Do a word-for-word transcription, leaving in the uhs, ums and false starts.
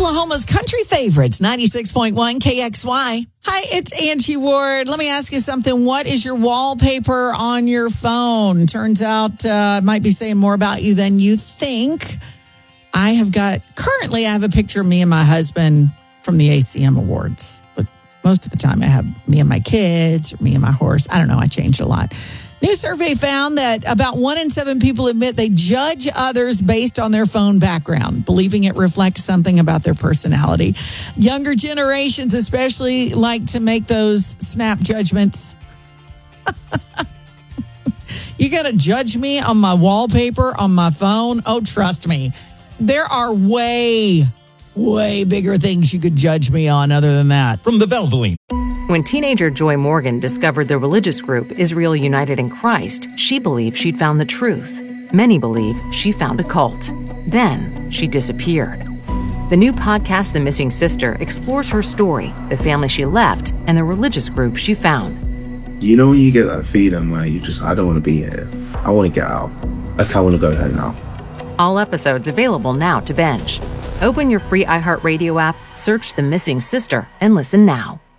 Oklahoma's country favorites, ninety-six point one K X Y. Hi, it's Angie Ward. Let me ask you something. What is your wallpaper on your phone? Turns out uh, it might be saying more about you than you think. I have got, currently I have a picture of me and my husband from the A C M Awards. But most of the time I have me and my kids or me and my horse. I don't know. I changed a lot. New survey found that about one in seven people admit they judge others based on their phone background, believing it reflects something about their personality. Younger generations especially like to make those snap judgments. You got to judge me on my wallpaper on my phone? Oh, trust me. There are way, way bigger things you could judge me on other than that. From the Valvoline. When teenager Joy Morgan discovered the religious group Israel United in Christ, she believed she'd found the truth. Many believe she found a cult. Then she disappeared. The new podcast, The Missing Sister, explores her story, the family she left, and the religious group she found. You know when you get that feeling where you just, I don't want to be here. I want to get out. Like, I want to go home now. All episodes available now to binge. Open your free iHeartRadio app, search The Missing Sister, and listen now.